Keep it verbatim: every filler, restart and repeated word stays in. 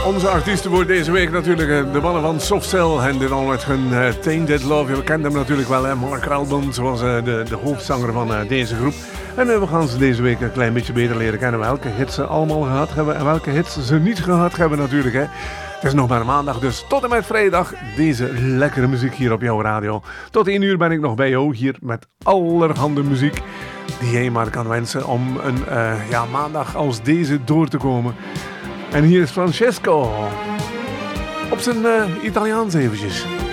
Onze artiesten voor deze week natuurlijk de mannen van Soft Cell en dit al met hun uh, Tainted Love. Je kent hem natuurlijk wel, hè? Mark Alban, zoals uh, de, de hoofdzanger van uh, deze groep. En uh, we gaan ze deze week een klein beetje beter leren kennen welke hits ze allemaal gehad hebben en welke hits ze niet gehad hebben natuurlijk. Hè? Het is nog maar maandag, dus tot en met vrijdag deze lekkere muziek hier op jouw radio. Tot één uur ben ik nog bij jou hier met allerhande muziek die jij maar kan wensen om een uh, ja, maandag als deze door te komen. En hier is Francesco op zijn uh, Italiaans eventjes.